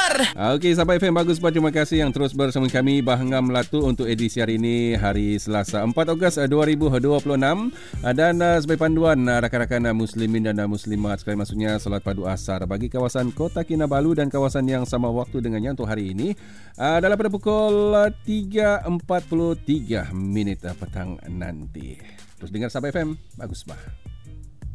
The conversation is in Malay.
Okey, sahabat FM Bagus Bah, terima kasih yang terus bersama kami Bahangam Melatu untuk edisi hari ini, hari Selasa 4 Ogos 2026. Dan sebagai panduan rakan-rakan muslimin dan muslimat sekalian, maksudnya solat padu asar bagi kawasan Kota Kinabalu dan kawasan yang sama waktu dengannya untuk hari ini dalam pada pukul 3.43 petang nanti. Terus dengar sahabat FM Bagus Bah.